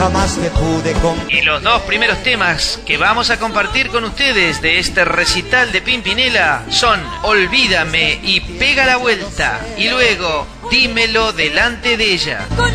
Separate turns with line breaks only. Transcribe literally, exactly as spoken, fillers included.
Jamás te pude con...
Y los dos primeros temas que vamos a compartir con ustedes de este recital de Pimpinela son Olvídame y Pega la Vuelta, y luego Dímelo delante de ella.